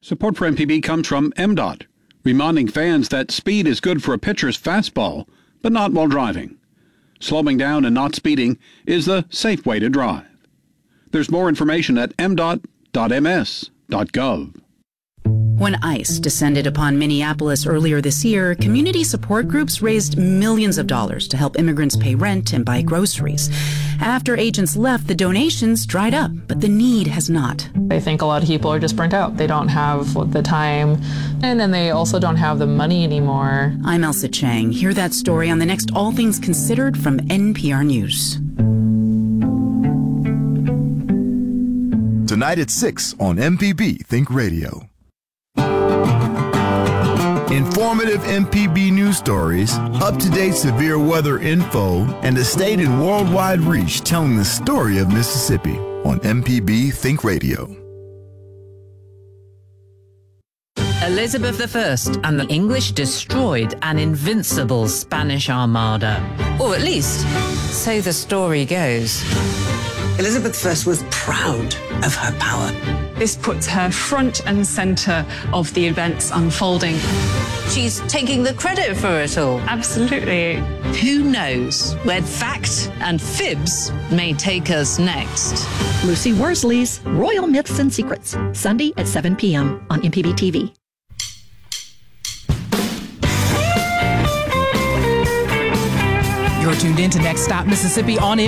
Support for MPB comes from MDOT, reminding fans that speed is good for a pitcher's fastball, but not while driving. Slowing down and not speeding is the safe way to drive. There's more information at mdot.ms.gov. When ICE descended upon Minneapolis earlier this year, community support groups raised millions of dollars to help immigrants pay rent and buy groceries. After agents left, the donations dried up, but the need has not. I think a lot of people are just burnt out. They don't have the time, and then they also don't have the money anymore. I'm Elsa Chang. Hear that story on the next All Things Considered from NPR News. Tonight at 6 on MPB Think Radio. Informative MPB news stories, up-to-date severe weather info, and a state and worldwide reach telling the story of Mississippi on MPB Think Radio. Elizabeth I and the English destroyed an invincible Spanish armada. Or at least, so the story goes. Elizabeth I was proud of her power. This puts her front and centre of the events unfolding. She's taking the credit for it all. Absolutely. Who knows where fact and fibs may take us next? Lucy Worsley's Royal Myths and Secrets, Sunday at 7 p.m. on MPB TV. You're tuned in to Next Stop Mississippi on